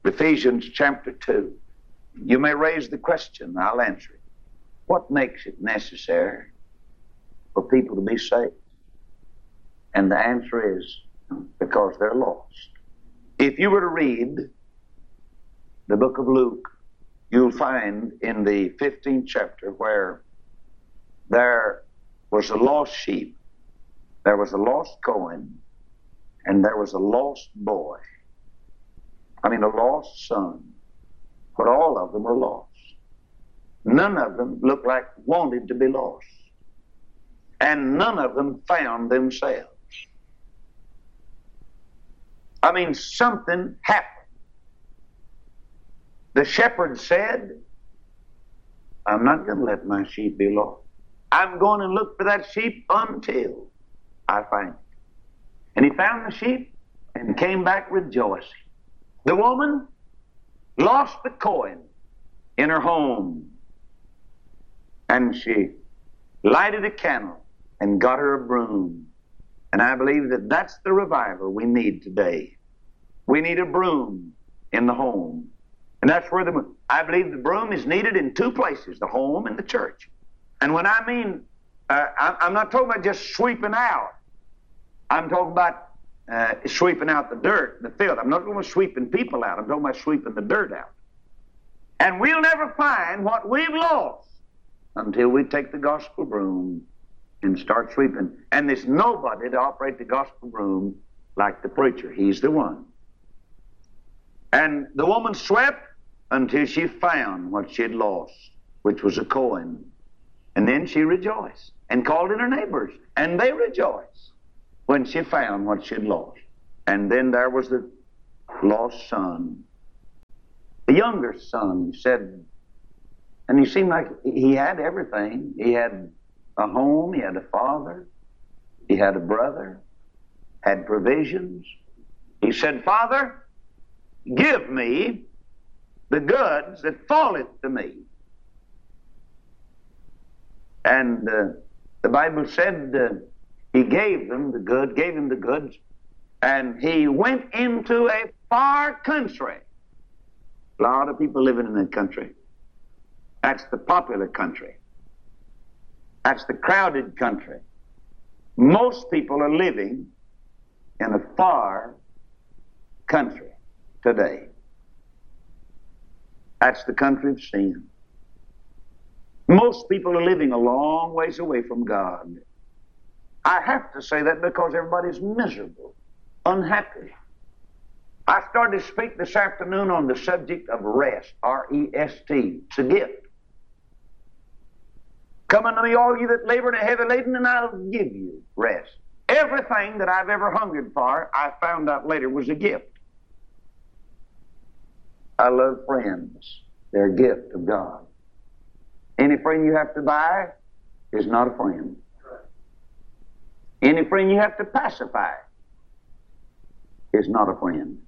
Ephesians chapter 2. You may raise the question, I'll answer it. What makes it necessary for people to be saved? And the answer is because they're lost. If you were to read the book of Luke, you'll find in the 15th chapter where there was a lost sheep, there was a lost coin, and there was a lost boy. A lost son. But all of them were lost. None of them looked like wanted to be lost. And none of them found themselves. Something happened. The shepherd said, I'm not going to let my sheep be lost. I'm going to look for that sheep until I find it. And he found the sheep and came back rejoicing. The woman lost the coin in her home, and she lighted a candle and got her a broom. And I believe that that's the revival we need today. We need a broom in the home. And that's where I believe the broom is needed in two places, the home and the church. And when I mean, I'm not talking about just sweeping out. I'm talking about sweeping out the dirt, the filth. I'm not talking about sweeping people out. I'm talking about sweeping the dirt out. And we'll never find what we've lost until we take the gospel broom and start sweeping. And there's nobody to operate the gospel broom like the preacher. He's the one. And the woman swept until she found what she had lost, which was a coin. And then she rejoiced and called in her neighbors, and they rejoiced when she found what she had lost. And then there was the lost son. The younger son said, and he seemed like he had everything. He had a home, he had a father, he had a brother, had provisions. He said, Father, give me the goods that falleth to me. And the Bible said he gave him the goods, and he went into a far country. A lot of people living in that country. That's the popular country. That's the crowded country. Most people are living in a far country today. That's the country of sin. Most people are living a long ways away from God. I have to say that because everybody's miserable, unhappy. I started to speak this afternoon on the subject of rest, R-E-S-T. It's a gift. Come unto me, all you that labor and are heavy laden, and I'll give you rest. Everything that I've ever hungered for, I found out later was a gift. I love friends. They're a gift of God. Any friend you have to buy is not a friend. Any friend you have to pacify is not a friend.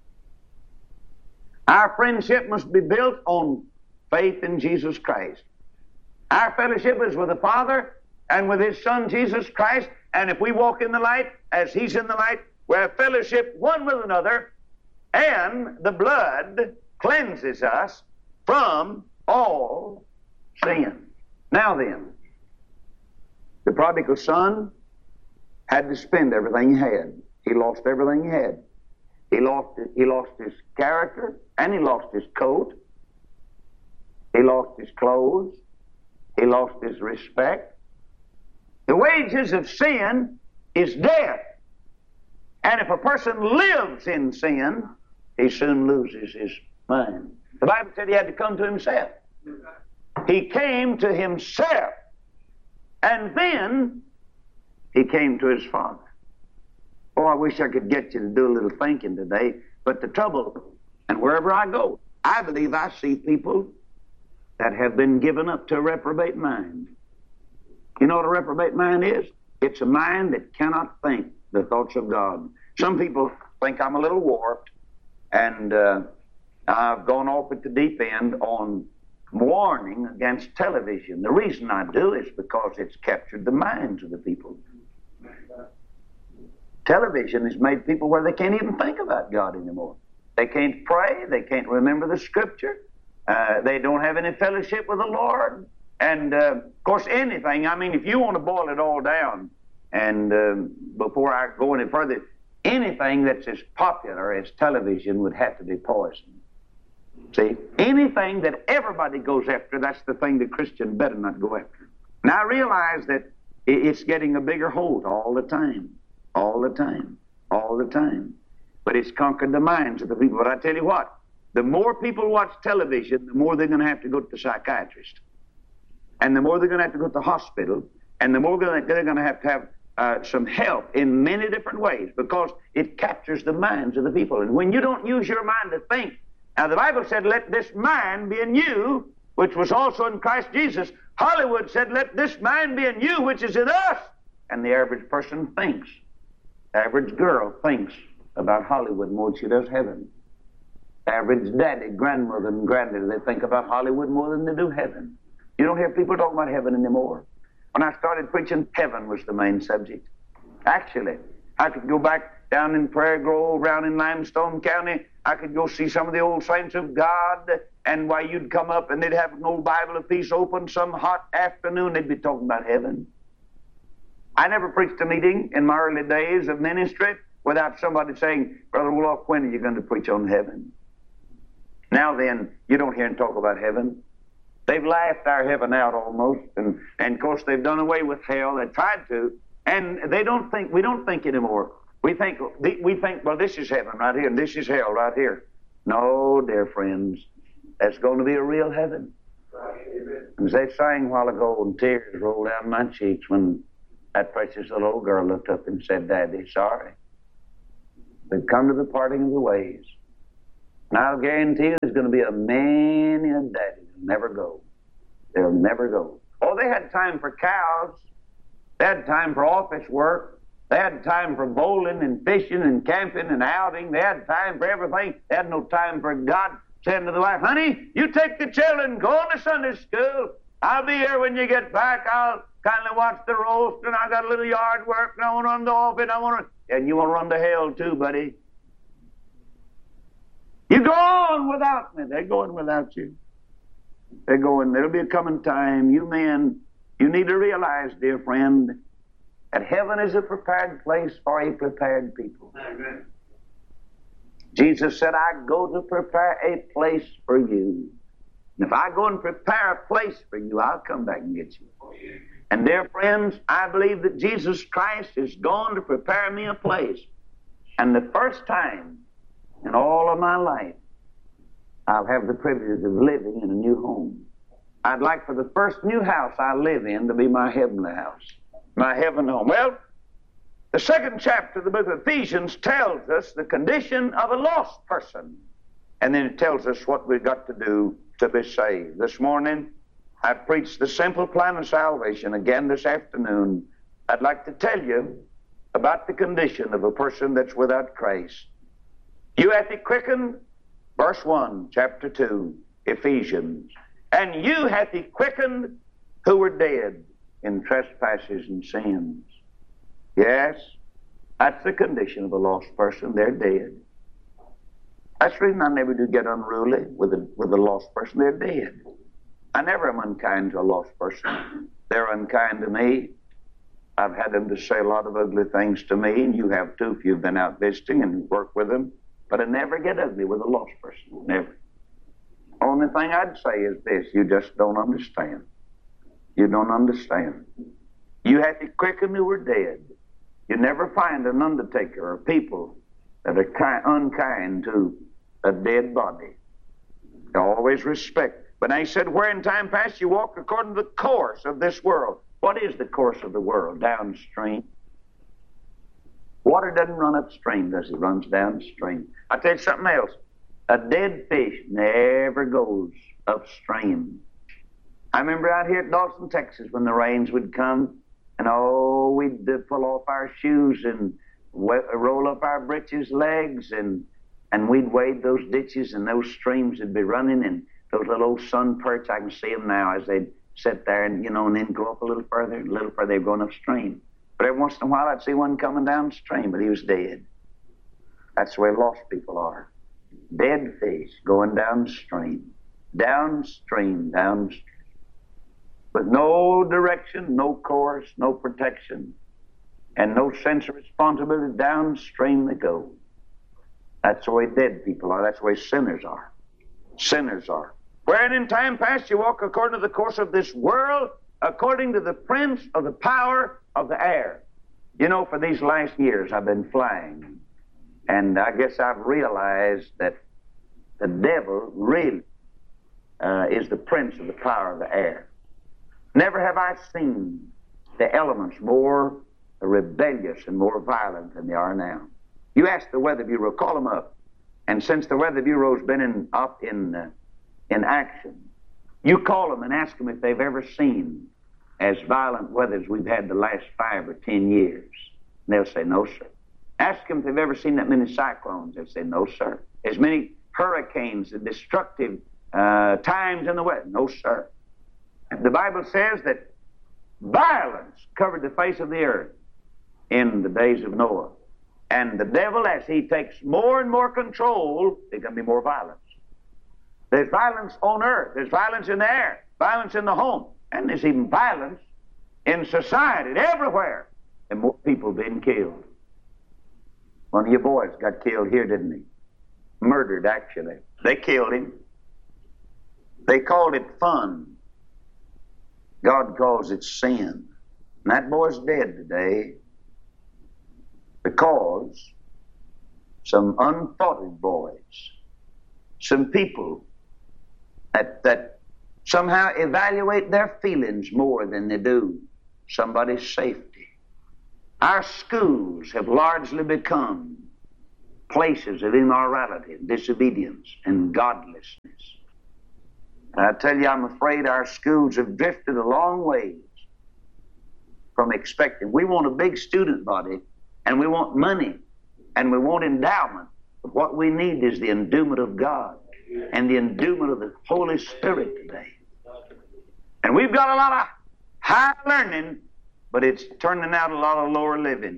Our friendship must be built on faith in Jesus Christ. Our fellowship is with the Father and with His Son, Jesus Christ. And if we walk in the light as He's in the light, we have fellowship one with another, and the blood cleanses us from all sin. Now then, the prodigal son had to spend everything he had. He lost everything he had. He lost his character, and he lost his coat. He lost his clothes. He lost his respect. The wages of sin is death. And if a person lives in sin, he soon loses his mind. The Bible said he had to come to himself. He came to himself, and then he came to his Father. Oh, I wish I could get you to do a little thinking today, but the trouble, and wherever I go, I believe I see people that have been given up to a reprobate mind. You know what a reprobate mind is? It's a mind that cannot think the thoughts of God. Some people think I'm a little warped, and I've gone off at the deep end on warning against television. The reason I do is because it's captured the minds of the people. Television has made people where they can't even think about God anymore. They can't pray. They can't remember the Scripture. They don't have any fellowship with the Lord. And, of course, anything, I mean, if you want to boil it all down, and before I go any further, anything that's as popular as television would have to be poisoned. See, anything that everybody goes after, that's the thing the Christian better not go after. Now, I realize that it's getting a bigger hold all the time, all the time, all the time. But it's conquered the minds of the people. But I tell you what, the more people watch television, the more they're going to have to go to the psychiatrist. And the more they're going to have to go to the hospital, and the more they're going to have some help in many different ways, because it captures the minds of the people. And when you don't use your mind to think, now the Bible said, let this mind be in you, which was also in Christ Jesus. Hollywood said, let this mind be in you, which is in us. And the average person thinks, average girl thinks about Hollywood more than she does heaven. Average daddy, grandmother, and granddaddy, they think about Hollywood more than they do heaven. You don't hear people talking about heaven anymore. When I started preaching, heaven was the main subject. Actually, I could go back down in Prairie Grove, around in Limestone County. I could go see some of the old saints of God, and why you'd come up and they'd have an old Bible of Peace open some hot afternoon, they'd be talking about heaven. I never preached a meeting in my early days of ministry without somebody saying, Brother Wolf, when are you going to preach on heaven? Now then, you don't hear him talk about heaven. They've laughed our heaven out almost, and of course they've done away with hell. They tried to, and we don't think anymore. We think, well, this is heaven right here, and this is hell right here. No, dear friends, there's going to be a real heaven. As they sang a while ago, and tears rolled down my cheeks when that precious little old girl looked up and said, Daddy, sorry. We've come to the parting of the ways. And I'll guarantee you there's going to be a many a daddy who'll never go. They'll never go. Oh, they had time for cows. They had time for office work. They had time for bowling and fishing and camping and outing. They had time for everything. They had no time for God saying to the wife, honey, you take the children, go on to Sunday school. I'll be here when you get back. I'll kindly watch the roast, and I got a little yard work, and I want to run the office, and you want to run to hell too, buddy. You go on without me. They're going without you. They're going. There'll be a coming time. You men, you need to realize, dear friend, that heaven is a prepared place for a prepared people. Amen. Jesus said, I go to prepare a place for you. And if I go and prepare a place for you, I'll come back and get you. And dear friends, I believe that Jesus Christ is going to prepare me a place. And the first time in all of my life, I'll have the privilege of living in a new home. I'd like for the first new house I live in to be my heavenly house, my heaven home. Well, the second chapter of the book of Ephesians tells us the condition of a lost person. And then it tells us what we've got to do to be saved. This morning, I preached the simple plan of salvation. Again this afternoon, I'd like to tell you about the condition of a person that's without Christ. You hath he quickened, verse 1, chapter 2, Ephesians. And you hath he quickened who were dead in trespasses and sins. Yes, that's the condition of a lost person. They're dead. That's the reason I never do get unruly with a lost person. They're dead. I never am unkind to a lost person. They're unkind to me. I've had them to say a lot of ugly things to me, and you have too if you've been out visiting and worked with them. But I never get ugly with a lost person. Never. Only thing I'd say is this: you just don't understand. You don't understand. You have to quicken who were dead. You never find an undertaker or people that are unkind to a dead body. They always respect. But he said, where in time past you walked according to the course of this world. What is the course of the world? Downstream. Water doesn't run upstream, does it? It runs downstream. I'll tell you something else. A dead fish never goes upstream. I remember out here at Dawson, Texas, when the rains would come, and we'd pull off our shoes and roll up our breeches legs, and we'd wade those ditches, and those streams would be running, and those little old sun perch, I can see them now as they'd sit there and then go up a little further, they're going upstream. But every once in a while I'd see one coming downstream, but he was dead. That's the way lost people are. dead fish going downstream, downstream, downstream, with no direction, no course, no protection, and no sense of responsibility. Downstream they go. That's the way dead people are. That's the way sinners are. Sinners are. Wherein in time past you walk according to the course of this world, according to the prince of the power of the air. You know, for these last years I've been flying, and I guess I've realized that the devil really is the prince of the power of the air. Never have I seen the elements more rebellious and more violent than they are now. You ask the Weather Bureau, call them up, and since the Weather Bureau's been up in action, you call them and ask them if they've ever seen as violent weather as we've had the last 5 or 10 years. And they'll say, no, sir. Ask them if they've ever seen that many cyclones. They'll say, no, sir. As many hurricanes and destructive times in the weather. No, sir. The Bible says that violence covered the face of the earth in the days of Noah. And the devil, as he takes more and more control, there's going to be more violence. There's violence on earth. There's violence in the air. Violence in the home. And there's even violence in society, everywhere. And more people being killed. One of your boys got killed here, didn't he? Murdered, actually. They killed him. They called it fun. God calls it sin. And that boy's dead today because some unthoughted boys, some people that somehow evaluate their feelings more than they do somebody's safety. Our schools have largely become places of immorality, disobedience, and godlessness. And I tell you, I'm afraid our schools have drifted a long ways from expecting. We want a big student body, and we want money, and we want endowment. But what we need is the endowment of God and the endowment of the Holy Spirit today. And we've got a lot of high learning, but it's turning out a lot of lower living.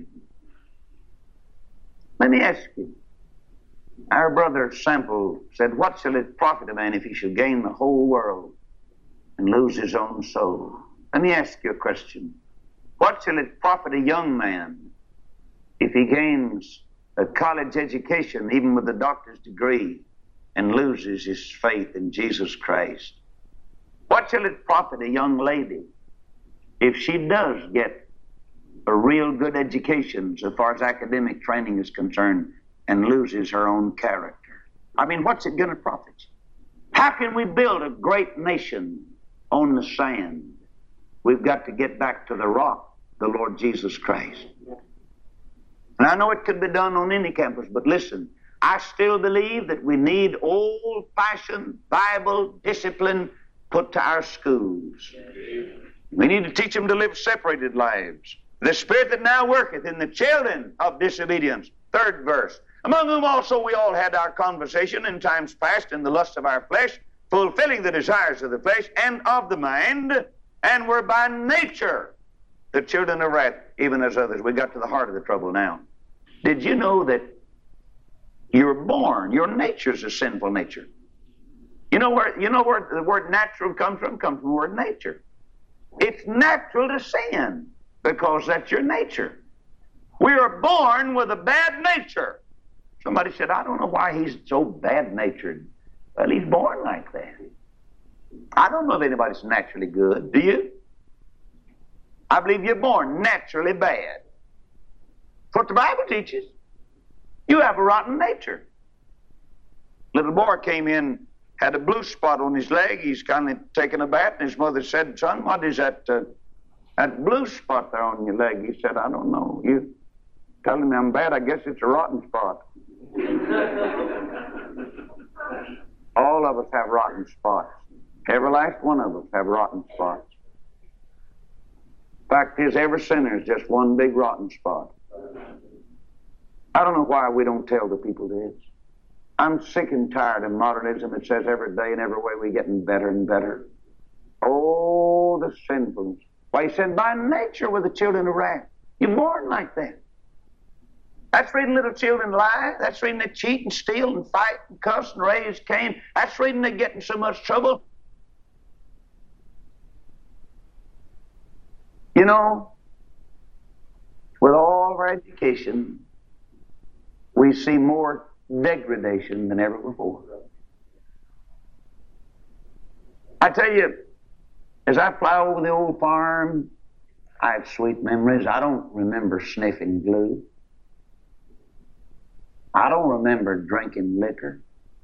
Let me ask you, our brother Sample said, what shall it profit a man if he shall gain the whole world and lose his own soul? Let me ask you a question. What shall it profit a young man if he gains a college education, even with a doctor's degree, and loses his faith in Jesus Christ? What shall it profit a young lady if she does get a real good education so far as academic training is concerned and loses her own character? I mean, what's it going to profit you? How can we build a great nation on the sand? We've got to get back to the rock, the Lord Jesus Christ. And I know it could be done on any campus, but listen, I still believe that we need old-fashioned Bible discipline put to our schools. We need to teach them to live separated lives. The spirit that now worketh in the children of disobedience. 3rd verse. Among whom also we all had our conversation in times past in the lust of our flesh, fulfilling the desires of the flesh and of the mind, and were by nature the children of wrath, even as others. We got to the heart of the trouble now. Did you know that you're born, your nature is a sinful nature? You know where the word natural comes from? It comes from the word nature. It's natural to sin because that's your nature. We are born with a bad nature. Somebody said, I don't know why he's so bad-natured. Well, he's born like that. I don't know if anybody's naturally good. Do you? I believe you're born naturally bad. That's what the Bible teaches. You have a rotten nature. Little boy came in, had a blue spot on his leg. He's kind of taking a bath, and his mother said, son, what is that blue spot there on your leg? He said, I don't know. You telling me I'm bad? I guess it's a rotten spot. All of us have rotten spots. Every last one of us have rotten spots. Fact is, every sinner is just one big rotten spot. I don't know why we don't tell the people this. I'm sick and tired of modernism. It says every day and every way we're getting better and better. Oh, the sinfulness. Why, he said, by nature we're the children of wrath. You're born like that. That's reading little children lie. That's reading they cheat and steal and fight and cuss and raise Cain. That's reading they get in so much trouble. You know, with all of our education, we see more degradation than ever before. I tell you, as I fly over the old farm, I have sweet memories. I don't remember sniffing glue. I don't remember drinking liquor.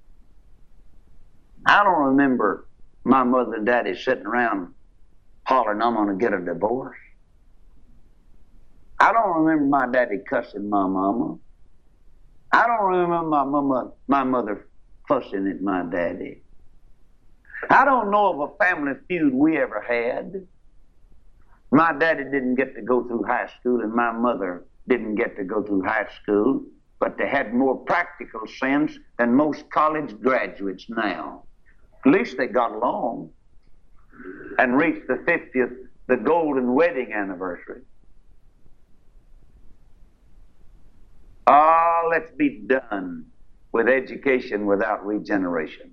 I don't remember my mother and daddy sitting around hollering, I'm going to get a divorce. I don't remember my daddy cussing my mama. I don't remember my mother fussing at my daddy. I don't know of a family feud we ever had. My daddy didn't get to go through high school, and my mother didn't get to go through high school, but they had more practical sense than most college graduates now. At least they got along and reached the 50th, the golden wedding anniversary. Oh, let's be done with education without regeneration.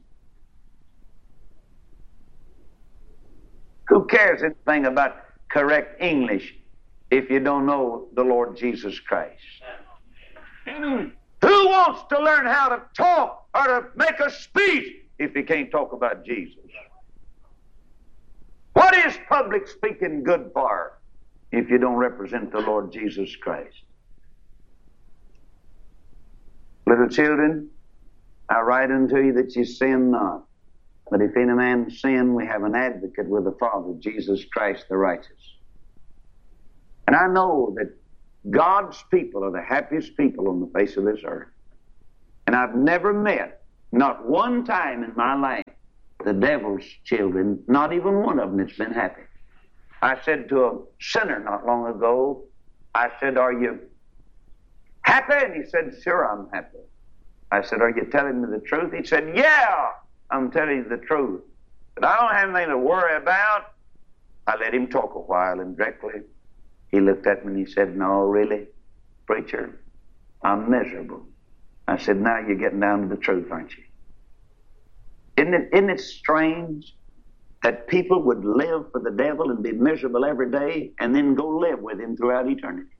Who cares anything about correct English if you don't know the Lord Jesus Christ? Who wants to learn how to talk or to make a speech if you can't talk about Jesus? What is public speaking good for if you don't represent the Lord Jesus Christ? Little children, I write unto you that ye sin not. But if any man sin, we have an advocate with the Father, Jesus Christ the righteous. And I know that God's people are the happiest people on the face of this earth. And I've never met, not one time in my life, the devil's children, not even one of them that's been happy. I said to a sinner not long ago, I said, are you happy? And he said, sure, I'm happy. I said, are you telling me the truth? He said, yeah, I'm telling you the truth. But I don't have anything to worry about. I let him talk a while, and directly he looked at me and he said, no, really, preacher, I'm miserable. I said, now you're getting down to the truth, aren't you? Isn't it strange that people would live for the devil and be miserable every day and then go live with him throughout eternity?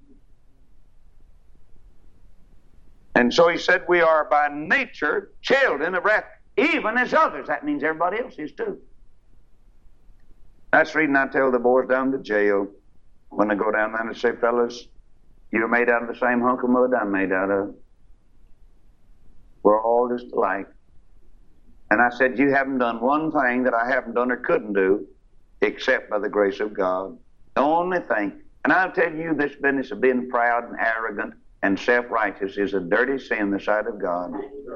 And so he said, we are by nature children of wrath, even as others. That means everybody else is too. That's the reason I tell the boys down to jail, when they go down there and say, fellas, you're made out of the same hunk of mud I'm made out of. We're all just alike. And I said, you haven't done one thing that I haven't done or couldn't do except by the grace of God. The only thing. And I'll tell you, this business of being proud and arrogant and self-righteous is a dirty sin in the sight of God.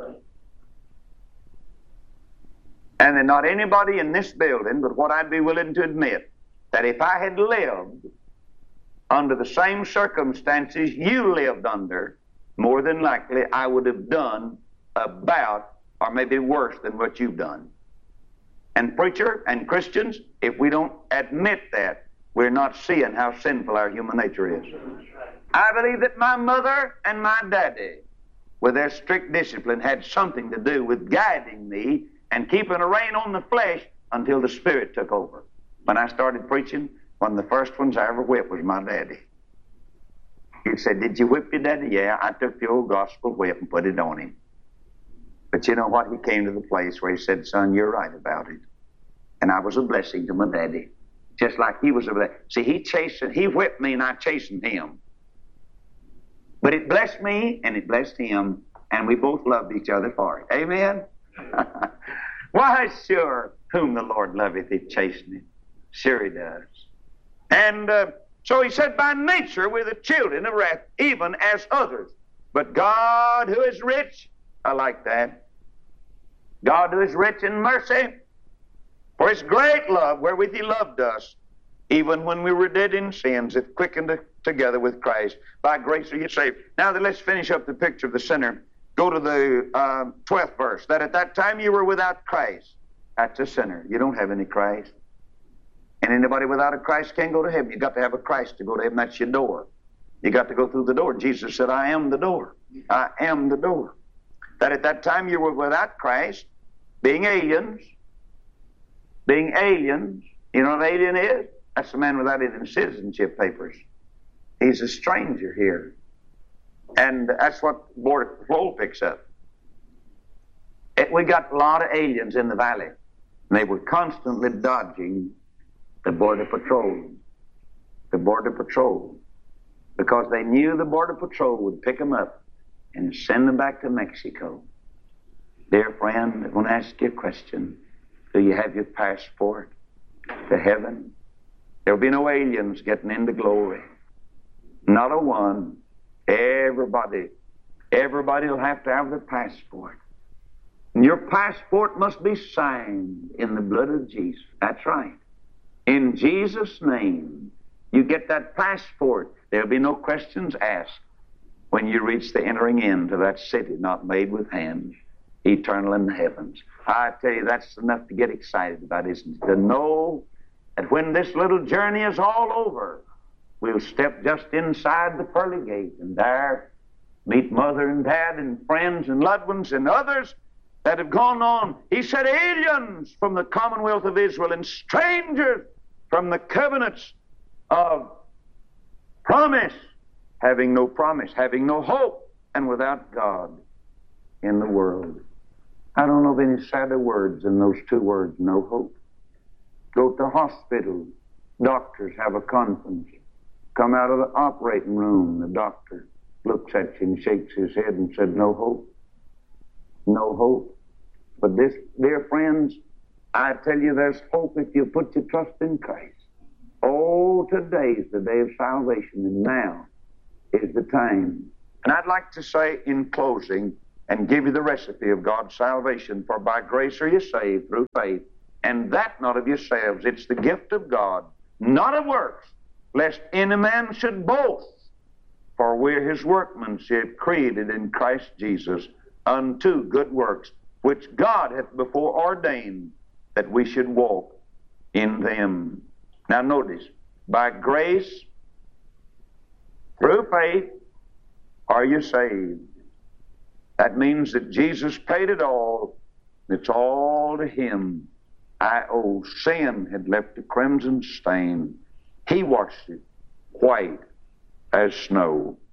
And there's not anybody in this building but what I'd be willing to admit, that if I had lived under the same circumstances you lived under, more than likely I would have done about or maybe worse than what you've done. And preacher and Christians, if we don't admit that, we're not seeing how sinful our human nature is. I believe that my mother and my daddy, with their strict discipline, had something to do with guiding me and keeping a rein on the flesh until the Spirit took over. When I started preaching, one of the first ones I ever whipped was my daddy. He said, did you whip your daddy? Yeah, I took the old gospel whip and put it on him. But you know what? He came to the place where he said, son, you're right about it. And I was a blessing to my daddy, just like he was a blessing. See, he whipped me and I chastened him. But it blessed me and it blessed him, and we both loved each other for it. Amen? Why, sure, whom the Lord loveth, he chasteneth. Sure he does. And so he said, by nature we're the children of wrath, even as others. But God, who is rich, I like that. God, who is rich in mercy, for his great love wherewith he loved us, even when we were dead in sins, hath quickened us together with Christ. By grace are you saved. Now then, let's finish up the picture of the sinner. Go to the 12th verse. That at that time you were without Christ. That's a sinner. You don't have any Christ. And anybody without a Christ can't go to heaven. You've got to have a Christ to go to heaven. That's your door. You got to go through the door. Jesus said, I am the door. I am the door. That at that time you were without Christ, being aliens. You know what an alien is? That's a man without any citizenship papers. He's a stranger here. And that's what Border Patrol picks up. We got a lot of aliens in the valley. And they were constantly dodging the Border Patrol. The Border Patrol. Because they knew the Border Patrol would pick them up and send them back to Mexico. Dear friend, I want to ask you a question. Do you have your passport to heaven? There'll be no aliens getting into glory. Not a one. Everybody will have to have their passport. And your passport must be signed in the blood of Jesus. That's right. In Jesus' name, you get that passport. There'll be no questions asked when you reach the entering into that city not made with hands, eternal in the heavens. I tell you, that's enough to get excited about, isn't it? To know that when this little journey is all over, we'll step just inside the pearly gate and there meet mother and dad and friends and loved ones and others that have gone on. He said, aliens from the commonwealth of Israel and strangers from the covenants of promise, having no promise, having no hope, and without God in the world. I don't know of any sadder words than those two words, no hope. Go to the hospital, doctors have a conference. Come out of the operating room, the doctor looks at you and shakes his head and said, no hope. No hope. But this, dear friends, I tell you there's hope if you put your trust in Christ. Oh, today's the day of salvation, and now is the time. And I'd like to say in closing and give you the recipe of God's salvation. For by grace are you saved through faith, and that not of yourselves. It's the gift of God, not of works, lest any man should boast. For we're his workmanship, created in Christ Jesus unto good works, which God hath before ordained that we should walk in them. Now notice, by grace, through faith, are you saved. That means that Jesus paid it all. It's all to him. I owe. Sin had left a crimson stain. He washed it white as snow.